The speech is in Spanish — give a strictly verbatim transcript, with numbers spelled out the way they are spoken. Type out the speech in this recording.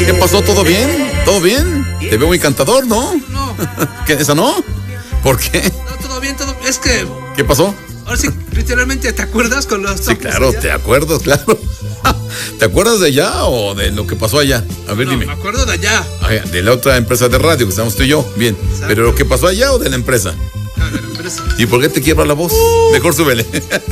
¿Qué pasó? ¿Todo bien? ¿Todo bien? Te veo muy cantador, ¿no? No. ¿Qué? ¿Esa no? ¿Por qué? No, todo bien, todo. Es que. ¿Qué pasó? Ahora sí, literalmente, ¿te acuerdas con los Sí, claro, te acuerdas, claro. ¿Te acuerdas de allá o de lo que pasó allá? A ver, no, dime. Me acuerdo de allá. Ah, de la otra empresa de radio que estamos tú y yo. Bien. Exacto. ¿Pero lo que pasó allá o de la empresa? Ah, de la empresa. ¿Y por qué te quiebra la voz? Mejor súbele.